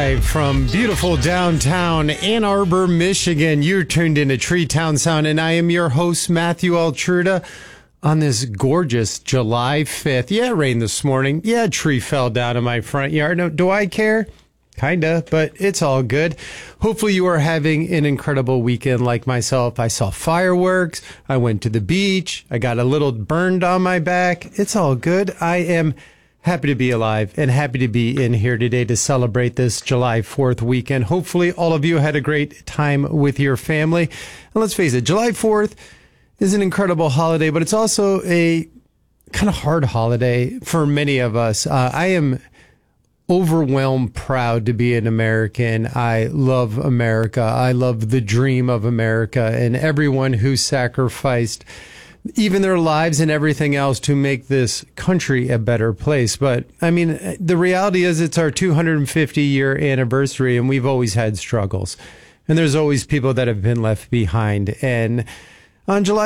live from beautiful downtown Ann Arbor, Michigan. You're tuned into Tree Town Sound, and I am your host, Matthew Altruda, on this gorgeous July 5th. Yeah, it rained this morning. Yeah, a tree fell down in my front yard. No, do I care? Kinda, but it's all good. Hopefully you are having an incredible weekend like myself. I saw fireworks. I went to the beach. I got a little burned on my back. It's all good. I am happy to be alive and happy to be in here today to celebrate this July 4th weekend. Hopefully all of you had a great time with your family. And let's face it, July 4th is an incredible holiday, but it's also a kind of hard holiday for many of us. I am overwhelmed proud to be an American. I love America. I love the dream of America and everyone who sacrificed even their lives and everything else to make this country a better place. But I mean, the reality is it's our 250-year anniversary, and we've always had struggles. And there's always people that have been left behind. And on July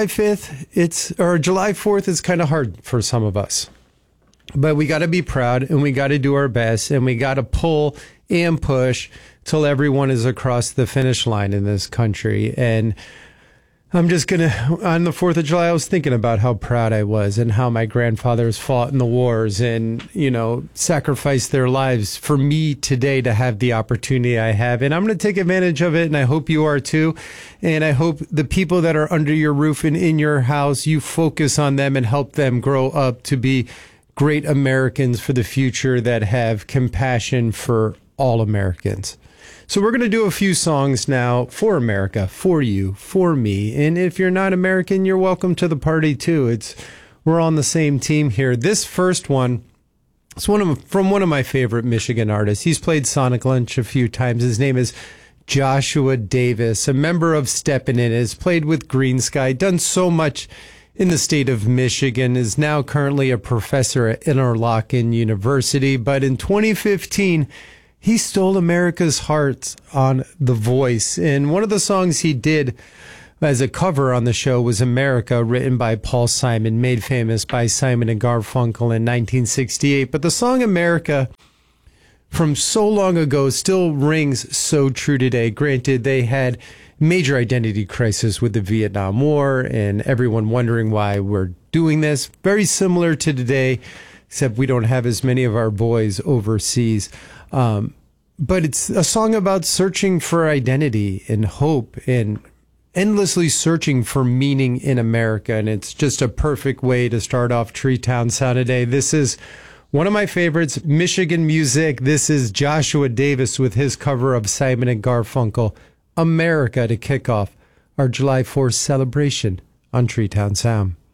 5th, July 4th, it's kind of hard for some of us. But we got to be proud, and we got to do our best, and we got to pull and push till everyone is across the finish line in this country. And I'm just going to, on the 4th of July, I was thinking about how proud I was and how my grandfathers fought in the wars and, you know, sacrificed their lives for me today to have the opportunity I have. And I'm going to take advantage of it, and I hope you are too. And I hope the people that are under your roof and in your house, you focus on them and help them grow up to be great Americans for the future that have compassion for all Americans. So we're going to do a few songs now for America, for you, for me. And if you're not American, you're welcome to the party too. We're on the same team here. This first one is from one of my favorite Michigan artists. He's played Sonic Lunch a few times. His name is Joshua Davis, a member of Steppin' In, has played with Green Sky, done so much in the state of Michigan, is now currently a professor at Interlochen University. But in 2015, he stole America's heart on The Voice. And one of the songs he did as a cover on the show was America, written by Paul Simon, made famous by Simon and Garfunkel in 1968. But the song America from so long ago still rings so true today. Granted, they had major identity crisis with the Vietnam War and everyone wondering why we're doing this. Very similar to today, except we don't have as many of our boys overseas. But it's a song about searching for identity and hope and endlessly searching for meaning in America. And it's just a perfect way to start off Tree Town Sound today. This is one of my favorites, Michigan music. This is Joshua Davis with his cover of Simon and Garfunkel, America, to kick off our July 4th celebration on Tree Town Sound.